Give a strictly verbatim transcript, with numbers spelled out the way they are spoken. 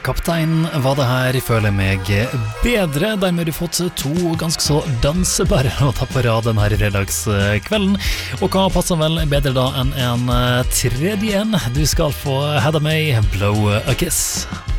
Kaptein var det her, føler meg bedre. Dermed har du fått to ganske så dansebare låter på rad denne fredagskvelden. Og hva passer vel bedre da enn en tredje en? Du skal få Had I May, Blow a Kiss.